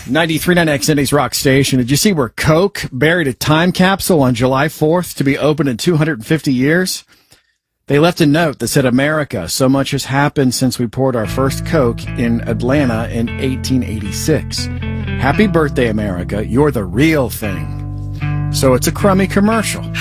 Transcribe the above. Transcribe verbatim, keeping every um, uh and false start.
ninety-three point nine X N A's Rock Station. Did you see where Coke buried a time capsule on July fourth to be opened in two hundred fifty years? They left a note that said, America, so much has happened since we poured our first Coke in Atlanta in eighteen eighty-six. Happy birthday, America. You're the real thing. So it's a crummy commercial.